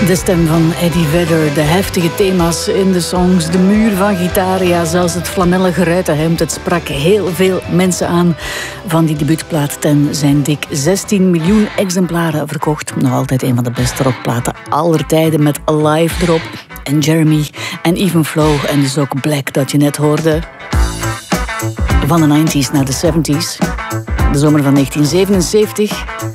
De stem van Eddie Vedder, de heftige thema's in de songs, de muur van gitaar, ja, zelfs het flanellen geruite hemd. Het sprak heel veel mensen aan. Van die debuutplaat Ten zijn dik 16 miljoen exemplaren verkocht. Nog altijd een van de beste rockplaten aller tijden met Alive erop. En Jeremy en Even Flow en dus ook Black dat je net hoorde. Van de 90s naar de 70s. De zomer van 1977.